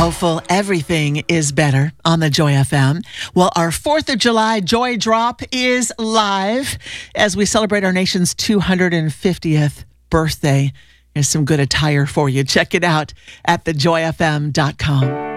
Hopeful everything is better on the Joy FM. Well, our 4th of July Joy Drop is live as we celebrate our nation's 250th birthday. There's some good attire for you. Check it out at thejoyfm.com.